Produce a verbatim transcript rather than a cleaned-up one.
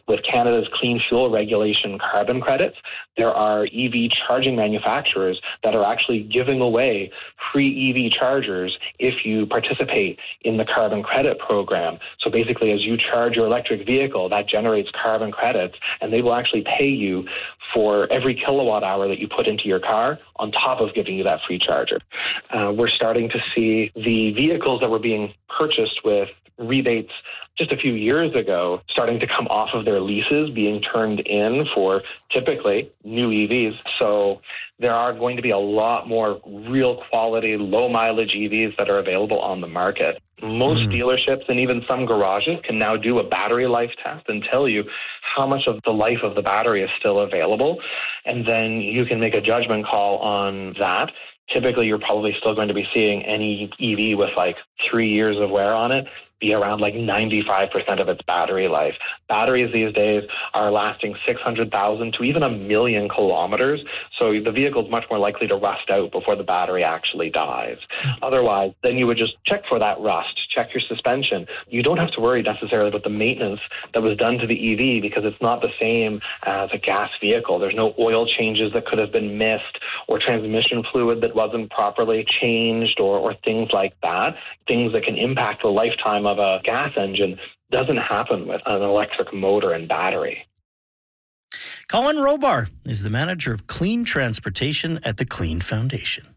with Canada's Clean Fuel Regulation carbon credits, there are E V charging manufacturers that are actually giving away free E V chargers if you participate in the carbon credit program. So basically, as you charge your electric vehicle, that generates carbon credits, and they will actually pay you for every kilowatt hour that you put into your car on top of giving you that free charger. Uh, we're starting to see the vehicles that were being purchased with rebates just a few years ago starting to come off of their leases, being turned in for typically new E Vs. So there are going to be a lot more real quality, low mileage E Vs that are available on the market. Most mm. dealerships and even some garages can now do a battery life test and tell you how much of the life of the battery is still available. And then you can make a judgment call on that. Typically, you're probably still going to be seeing any E V with like three years of wear on it be around like ninety-five percent of its battery life. Batteries these days are lasting six hundred thousand to even a million kilometers. So the vehicle is much more likely to rust out before the battery actually dies. Otherwise, then you would just check for that rust, check your suspension. You don't have to worry necessarily about the maintenance that was done to the E V because it's not the same as a gas vehicle. There's no oil changes that could have been missed or transmission fluid that wasn't properly changed or, or things like that. Things that can impact the lifetime of a gas engine doesn't happen with an electric motor and battery. Colin Robar is the manager of clean transportation at the Clean Foundation.